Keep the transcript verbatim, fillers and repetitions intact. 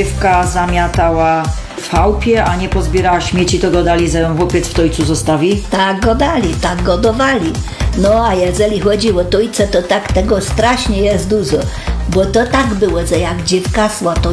dziewka zamiatała w chałupie, a nie pozbierała śmieci, to go dali za ją chłopiec w tojcu zostawi? Tak go dali, tak go dowali. No a jeżeli chodzi o tojce, to tak tego strasznie jest dużo. Bo to tak było, że jak dziewka szła, to